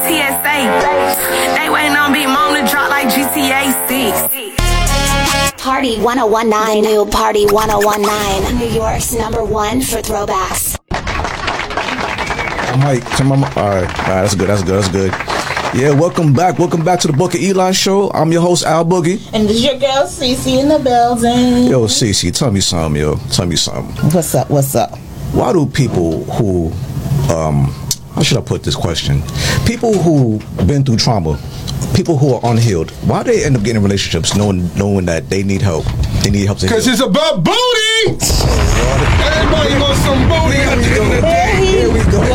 TSA. They waiting on Big Mom to drop like GTA 6. Party 1019, new Party 1019, New York's #1 for throwbacks. I'm like, all right, that's good. Yeah, welcome back to the Booker Eli Show. I'm your host, Al Boogie. And this is your girl, Cece, in the building. Yo, Cece, tell me something, What's up? Why do people who, how should I put this question? People who been through trauma, people who are unhealed, why do they end up getting in relationships knowing that they need help? They need help to heal. Because it's about booty! Everybody wants some booty at the end of the day. Here we go.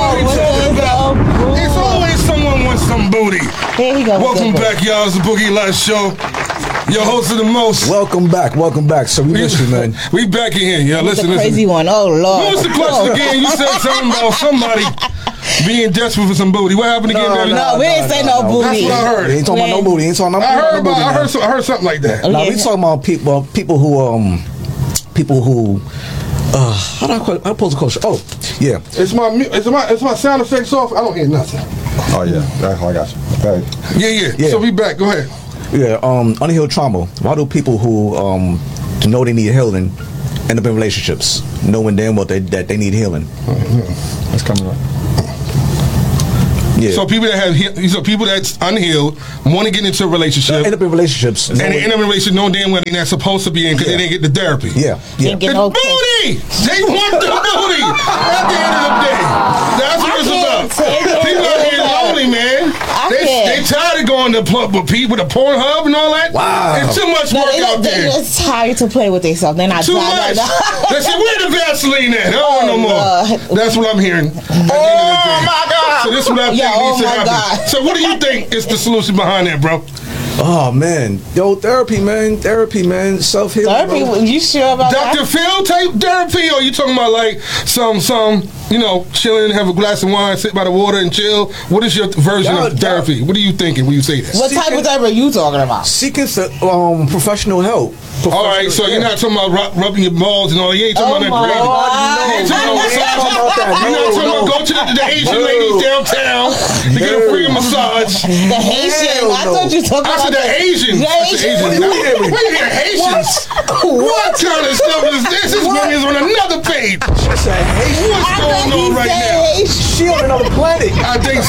It's always someone wants some booty. Here he goes. Welcome back, y'all. It's the Boogie Live Show. Your host of the most. Welcome back. So we miss you, man. We back in here. Yeah, listen. Crazy one. Oh, Lord. What was the question again? You said something about somebody being desperate for some booty. What happened again, baby? No, we ain't say no booty. That's what I heard. We ain't talking about no booty. I heard something like that. No, we talking about people who how do I pose the question? Oh, yeah. It's my sound effects off. I don't hear nothing. Oh yeah, I got you. Right. Yeah. So we back. Go ahead. Yeah. Unhealed trauma. Why do people who know they need healing end up in relationships knowing damn well that they need healing? That's coming up. Yeah. So people that's unhealed want to get into a relationship. End up in relationships. And they end up in a relationship knowing damn well they're not supposed to be in because they didn't get the therapy. Yeah. Didn't get It's no booty! They want the booty! At the end of the day. That's what it's about. People out here lonely, man. They tired of going to Pornhub and all that. Wow. It's too much work out there. They're just tired to play with themselves. They're not Too much. They say, where the Vaseline at? I don't want no more. Lord. That's what I'm hearing. Oh, my God. So this is what I think needs to happen. God. So what do you think is the solution behind that, bro? Oh man, therapy, man, self-healing. Therapy, bro. you sure about Dr. that? Phil type therapy, or you talking about like some chilling, have a glass of wine, sit by the water and chill? What is your version of therapy? What are you thinking when you say that? What type of therapy are you talking about? Seeking professional help. All right, so you're not talking about rubbing your balls and all. You ain't talking about that crazy. You ain't talking about massages. You're not talking about go to the Asian ladies downtown to get a free massage. The Haitian. I thought you talking about I said the Asians. Asians. Wait a minute, Haitians. What kind of stuff is this? This woman is on another page. What's going on right now? She on another planet. I think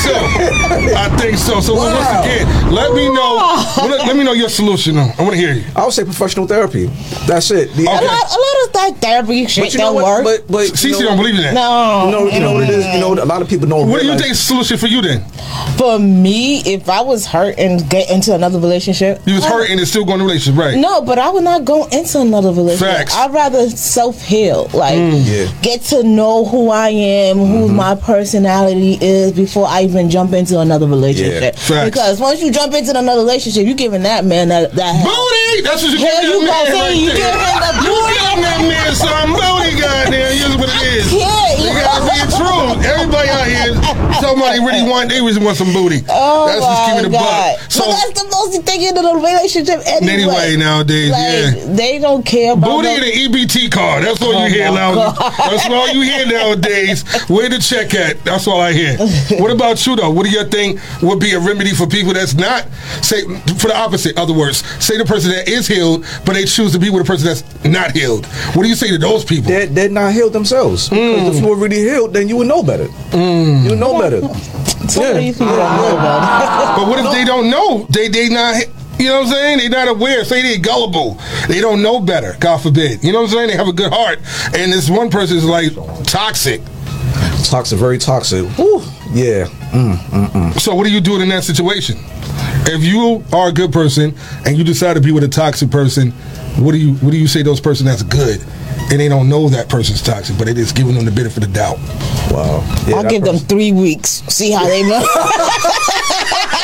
so. So once again, let me know. Let me know your solution. I want to hear you. I would say professional therapy. That's it. A lot of that therapy shit don't work. But Cece don't believe in that. No. You know what it is. A lot of people don't. What do you think is the solution for you then? For me, if I was hurt and get into another relationship, You was hurt and it's still going to relationship, right? no, but I would not go into another relationship. Facts. I'd rather self-heal, Yeah. get to know who I am, who my personality is before I even jump into another relationship. Facts. Because once you jump into another relationship, you're giving that man that Booty! That's what you Here give you that go, man right you there. give him the You giving that man some booty, goddamn. Here's what it is. You gotta be true. Everybody out here, somebody really want some booty. Oh That's just keeping it a God. buck. So but that's the most thing in a relationship anyway. nowadays, They don't care about booty and an EBT card. That's all you hear now. That's all you hear nowadays. Where the check at? That's all I hear. What about you though? What do you think would be a remedy for people that's not, say, for the opposite? Other words, say the person that is healed, but they choose to be with a person that's not healed. What do you say to those people? They're not healed themselves. Because if you were really healed, then you would know better. You would know better. Some of these people don't know about But what if they don't know? They not. You know what I'm saying? They're not aware. Say they're gullible. They don't know better. God forbid. You know what I'm saying? They have a good heart, and this one person is like toxic. Toxic, very toxic. Whew. Yeah. So what do you do in that situation? If you are a good person and you decide to be with a toxic person, what do you say to those person that's good and they don't know that person's toxic, but they just giving them the benefit of the doubt? Wow. Yeah, I'll give them 3 weeks. See how they move.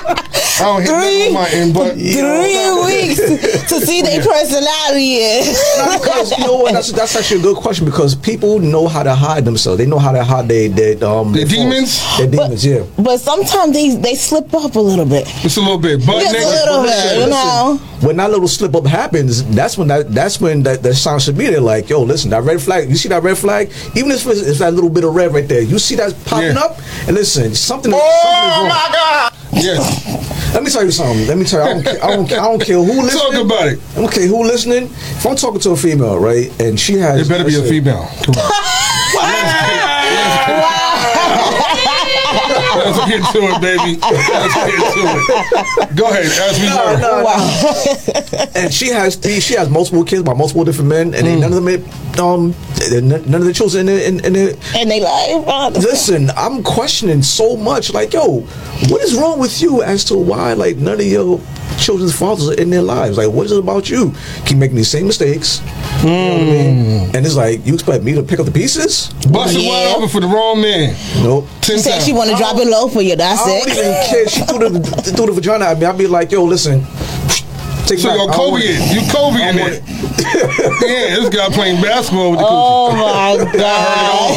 I don't hit nothing on my end, but 3 weeks to see their personality is. Because you know what, that's actually a good question, because people know how to hide themselves. They know how to hide their demons. Their demons, yeah. But sometimes they slip up a little bit. Just a little bit. But Just a little bit, you know. When that little slip up happens, that's when that sign should be there. Like, yo, listen, that red flag. You see that red flag? Even if it's that little bit of red right there, you see that popping up. And listen, something. Oh my God! Yes. Let me tell you something. I don't care who listening. Talk about it. I don't care who listening. If I'm talking to a female, right, and she has, it better be a female. Come on. Let's get to it, baby. Let's get to it. Go ahead, as we learn. And she has multiple kids by multiple different men, and none of them, none of the children in they life. Listen, I'm questioning so much. Like, yo, what is wrong with you as to why, like, none of your children's fathers are in their lives? Like, what is it about you? Keep making these same mistakes. You know what I mean? And it's like, you expect me to pick up the pieces? Bust it wide open for the wrong man. Nope. She said she want to drop it low for you. That's I don't even care. She threw the vagina at me. I'd be like, yo, listen. So you're Kobe in. You Kobe in it. Yeah, this guy playing basketball with the coach. Oh my God.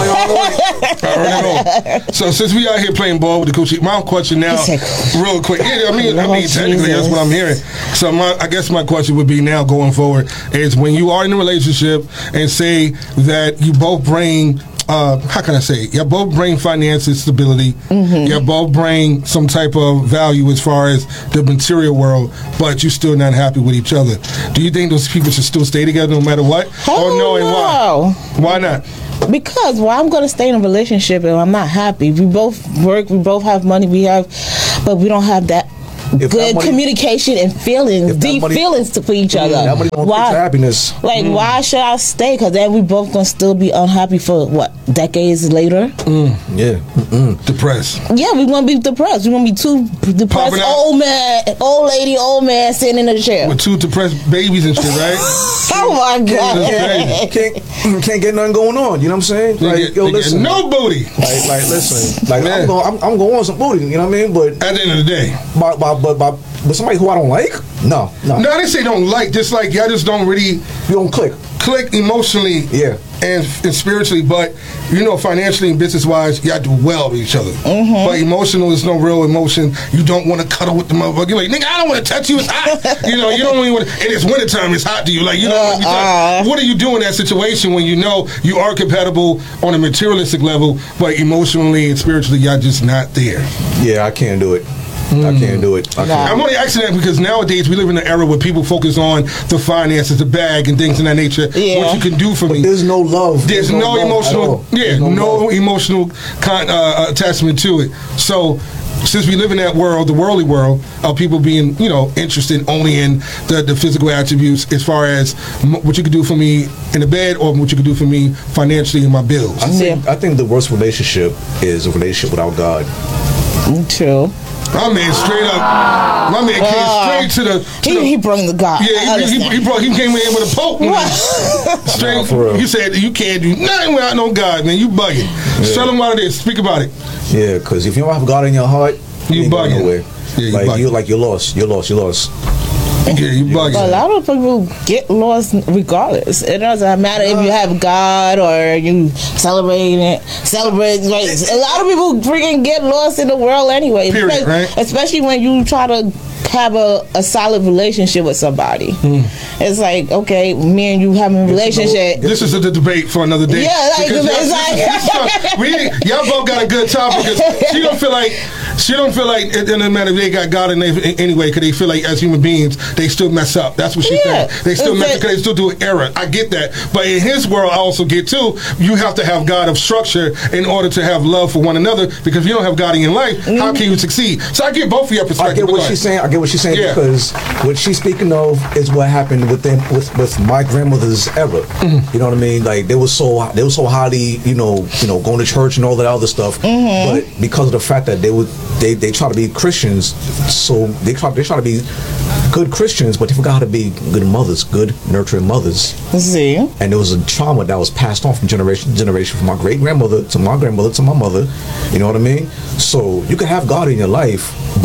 I heard it all. So since we out here playing ball with the coach, my question now, real quick. Yeah, I mean, technically that's what I'm hearing. So I guess my question would be now going forward is, when you are in a relationship and say that you both bring, how can I say it? You both bring finances, stability. You both bring some type of value as far as the material world, but you're still not happy with each other. Do you think those people should still stay together no matter what? Or no, and why? Why not? Because I'm going to stay in a relationship if I'm not happy. We both work, we both have money, but we don't have that good communication and feelings, deep feelings for each other. Why? Happiness. Like, why should I stay? Because then we both gonna still be unhappy for what, decades later? Yeah. Depressed. Yeah, we're gonna be depressed. We're gonna be two depressed old lady, old man sitting in a chair with two depressed babies and shit, right? Oh my God! Can't get nothing going on. You know what I'm saying? Like, yo, listen, no booty. Like, listen, like, I'm going on some booty. You know what I mean? But at the end of the day, but somebody who I don't like, no. I didn't say don't like. Just like y'all just don't really. You don't click emotionally, and spiritually, but financially and business wise, y'all do well with each other. But emotional is no real emotion. You don't want to cuddle with the motherfucker. You're like, nigga, I don't want to touch you. It's hot. You don't even want to. And it's wintertime. It's hot to you. Like, you don't want to be touched. What do you do in that situation when you know you are compatible on a materialistic level, but emotionally and spiritually, y'all just not there? Yeah, I can't do it. I can't do it. I'm only asking that because nowadays we live in an era where people focus on the finances, the bag, and things of that nature. What you can do for me. There's no love. There's no emotional. Yeah, no emotional attachment to it. So, since we live in that world, the worldly world of people being, interested only in the physical attributes, as far as what you could do for me in the bed or what you could do for me financially in my bills. I think the worst relationship is a relationship without God. True. My man straight up. My man came straight to the. He brought the God. Yeah, he came in with a poke. Straight. You said you can't do nothing without no God, man. You bugging. Tell them what it is. Speak about it. Yeah, because if you don't have God in your heart, you bugging. Nowhere. Yeah, you're lost. You're lost. Yeah, you bugging. A lot of people get lost regardless. It doesn't matter if you have God or you celebrate. Right? A lot of people freaking get lost in the world anyway. Period, right? Especially when you try to have a solid relationship with somebody. It's like, okay, me and you having a relationship. This is a debate for another day. Yeah, like, y'all both got a good topic because she don't feel like it doesn't matter if they got God in there anyway, because they feel like as human beings they still mess up. That's what she's saying. They still mess up because they still do an error. I get that, but in his world I also get too. You have to have God of structure in order to have love for one another, because if you don't have God in your life, how can you succeed? So I get both of your perspectives. I get what she's saying because what she's speaking of is what happened with my grandmother's era. You know what I mean? Like they were so highly, going to church and all that other stuff. But because of the fact that they try to be Christians, so they try to be good Christians, but they forgot how to be good mothers, good nurturing mothers. See, and there was a trauma that was passed on from generation to generation, from my great grandmother to my grandmother to my mother. You know what I mean? So you can have God in your life, but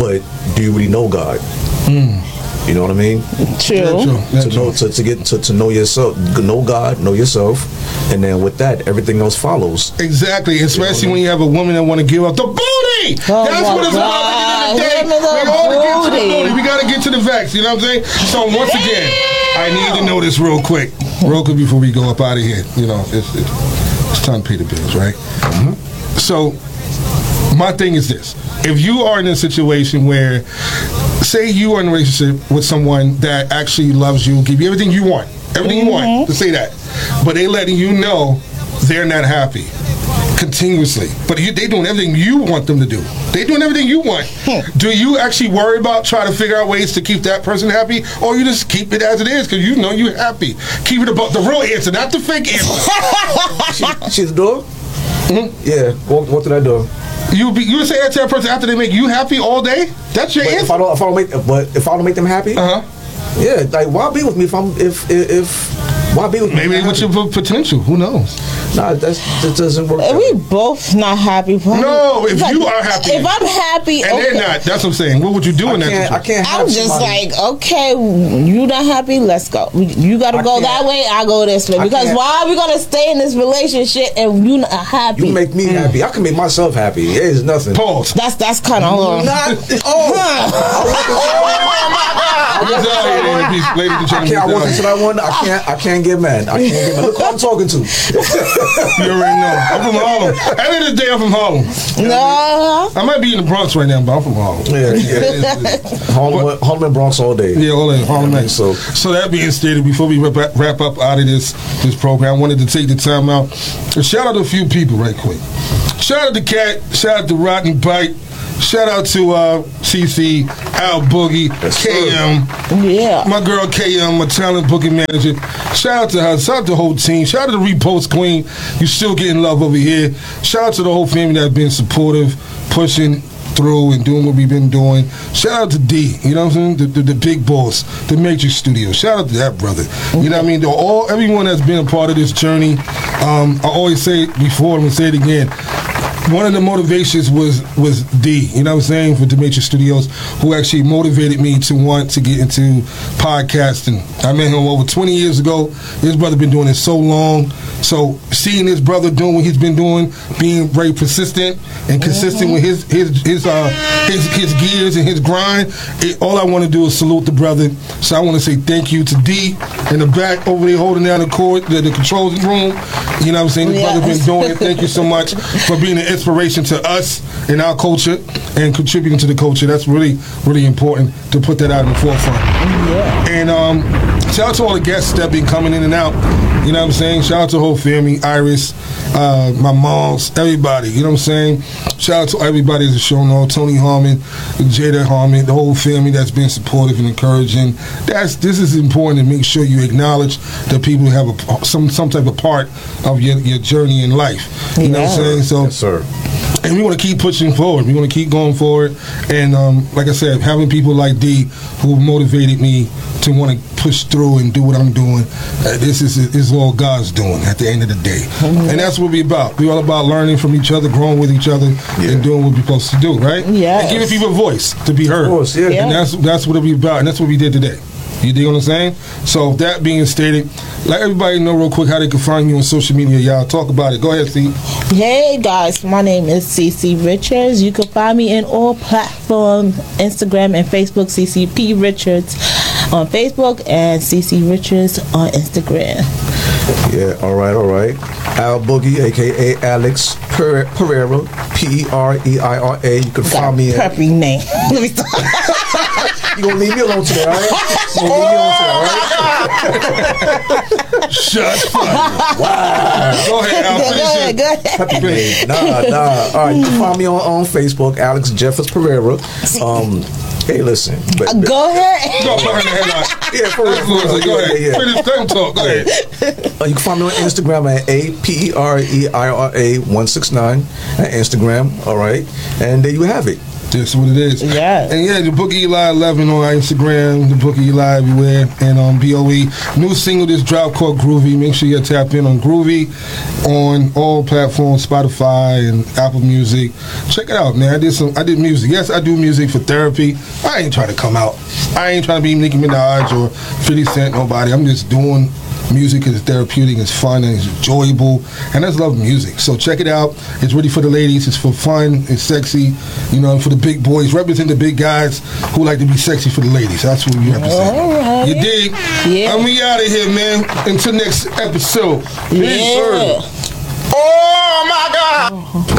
do you really know God? You know what I mean? True. To know yourself, know God, know yourself, and then with that, everything else follows. Exactly, especially when you have a woman that want to give up the booty. Oh, that's what it's about. We got to get to the facts. You know what I'm saying? So once again, I need to know this real quick before we go up out of here. You know, it's time to pay the bills, right? So my thing is this: if you are in a situation where, say, you are in a relationship with someone that actually loves you, give you everything you want, to say that, but they letting you know they're not happy continuously, but they doing everything you want them to do. They doing everything you want. Do you actually worry about trying to figure out ways to keep that person happy, or you just keep it as it is because you know you're happy? Keep it about the real answer, not the fake answer. She's the door? Yeah. What did I do? You say that to that person after they make you happy all day? That's your answer. If I don't make them happy, yeah, like why be with me if why be with me? Maybe they with your potential. Who knows? Nah, that doesn't work. If we both not happy. No, if you are happy. If I'm happy, and they're not, that's what I'm saying. What would you do in that situation? I can't have I'm just somebody. like, okay, you not happy? Let's go. You got to go that way. I go this way. Because why are we gonna stay in this relationship and you not happy? You make me happy. I can make myself happy. It is nothing. Pause. That's kind of not. I wasn't to that one. I can't get mad. I can't get mad. Look who I'm talking to. You already know. I'm from Harlem. At the end of the day, I'm from Harlem. No. I might be in the Bronx right now, but I'm from Harlem. Yeah. Harlem and Bronx all day. Yeah, all day. Harlem. Yeah, so that being stated, before we wrap up out of this program, I wanted to take the time out and shout out a few people right quick. Shout out to Cat. Shout out to Rotten Bite. Shout out to CC, Al Boogie, KM. Yeah. My girl KM, my talent booking manager. Shout out to her. Shout out to the whole team. Shout out to the Repost Queen. You still getting love over here. Shout out to the whole family that's been supportive, pushing through and doing what we've been doing. Shout out to D, you know what I'm saying? The big boss, the Matrix Studio. Shout out to that brother. You know what I mean? Everyone that's been a part of this journey. I always say it before, I'm going to say it again. One of the motivations was D, you know what I'm saying, for Demetri Studios, who actually motivated me to want to get into podcasting. I met him over 20 years ago. His brother been doing it so long. So seeing his brother doing what he's been doing, being very persistent and consistent with his gears and his grind, all I want to do is salute the brother. So I want to say thank you to D in the back over there holding down the cord, the controls room. You know what I'm saying? His brother been doing it. Thank you so much for being an inspiration to us in our culture and contributing to the culture. That's really, really important to put that out in the forefront. Yeah. And shout out to all the guests that been coming in and out. You know what I'm saying? Shout out to the whole family, Iris, my moms, everybody. You know what I'm saying? Shout out to everybody that's shown on, Tony Harmon, Jada Harmon, the whole family that's been supportive and encouraging. This is important to make sure you acknowledge that people have some type of part of your journey in life. You know what I'm saying? So, yes, sir. And we want to keep pushing forward. We want to keep going forward. And like I said, having people like D who motivated me to want to push through and do what I'm doing, this is all God's doing at the end of the day. And that's what we're about. We're all about learning from each other, growing with each other, and doing what we're supposed to do, right? Yeah. And giving people a voice to be heard. Of course, yeah. And that's what we're about. And that's what we did today. You dig what I'm saying? So that being stated, let everybody know real quick how they can find you on social media, y'all. Talk about it. Go ahead, C. Hey guys, my name is CC Richards. You can find me in all platforms, Instagram and Facebook, CCP Richards on Facebook and CC Richards on Instagram. Yeah, all right. Al Boogie, a.k.a. Alex Pereira, Pereira. You can find me at... Preppy name. Let me stop. You gonna leave me alone today, all right? Shots fired. Wow. Go ahead, Al. Go ahead. Nah. All right, you can find me on Facebook, Alex Jeffers Pereira. Hey, listen. Go ahead. Go ahead. Yeah, for real. Go ahead. Finish them talk. Go ahead. You can find me on Instagram at APEREIRA169 at Instagram. All right, and there you have it. That's what it is. Yeah. And yeah, the Book of Eli 11 on Instagram, the Book of Eli everywhere, and BOE. New single just dropped called Groovy. Make sure you tap in on Groovy on all platforms, Spotify and Apple Music. Check it out, man. I did music. Yes, I do music for therapy. I ain't trying to come out. I ain't trying to be Nicki Minaj or 50 Cent, nobody. I'm just doing music is therapeutic, it's fun, and it's enjoyable, and I just love music. So check it out. It's really for the ladies. It's for fun. It's sexy. You know, for the big boys. Represent the big guys who like to be sexy for the ladies. That's what we represent. All right. You dig? Yeah. And we out of here, man. Until next episode. Yeah. Oh my God.